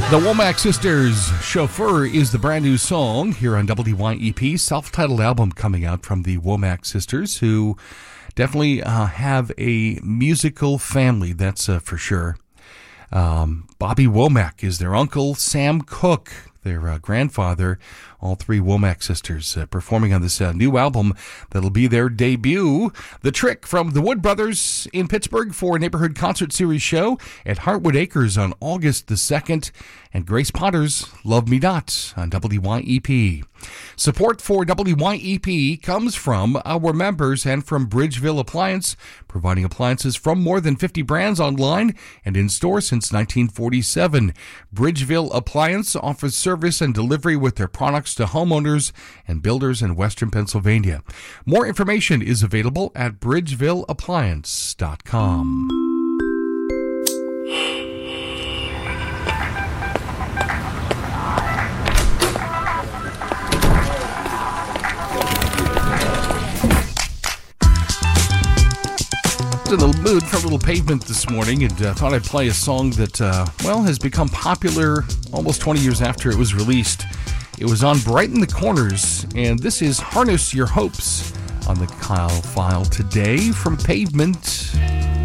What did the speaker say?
The Womack Sisters, Chauffeur, is the brand new song here on WYEP. Self-titled album coming out from the Womack Sisters, who definitely have a musical family, that's for sure. Bobby Womack is their uncle, Sam Cooke, their grandfather. All three Womack sisters performing on this new album that'll be their debut. The Trick from the Wood Brothers in Pittsburgh for a Neighborhood Concert Series show at Heartwood Acres on August the 2nd. And Grace Potter's Love Me Not on WYEP. Support for WYEP comes from our members and from Bridgeville Appliance, providing appliances from more than 50 brands online and in store since 1947. Bridgeville Appliance offers service and delivery with their products to homeowners and builders in Western Pennsylvania. More information is available at bridgevilleappliance.com. In the mood for a little Pavement this morning, and thought I'd play a song that, has become popular almost 20 years after it was released. It was on Brighten the Corners, and this is Harness Your Hopes on the Kyle File today from Pavement.